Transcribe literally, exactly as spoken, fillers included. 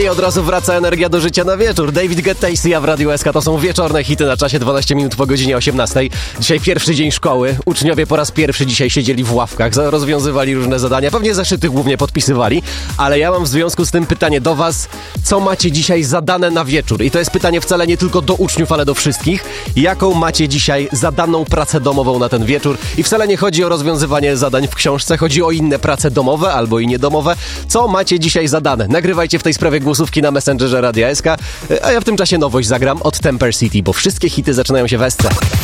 I od razu wraca energia do życia na wieczór. David Guetta i Sia w Radiu S K to są wieczorne hity na czasie dwanaście minut po godzinie osiemnastej. Dzisiaj pierwszy dzień szkoły. Uczniowie po raz pierwszy dzisiaj siedzieli w ławkach, rozwiązywali różne zadania. Pewnie zeszyty głównie podpisywali. Ale ja mam w związku z tym pytanie do was. Co macie dzisiaj zadane na wieczór? I to jest pytanie wcale nie tylko do uczniów, ale do wszystkich. Jaką macie dzisiaj zadaną pracę domową na ten wieczór? I wcale nie chodzi o rozwiązywanie zadań w książce. Chodzi o inne prace domowe albo i niedomowe. Co macie dzisiaj zadane? Nagrywajcie w tej sprawie głosówki na Messengerze Radia S K, a ja w tym czasie nowość zagram od Temper City, bo wszystkie hity zaczynają się w S C.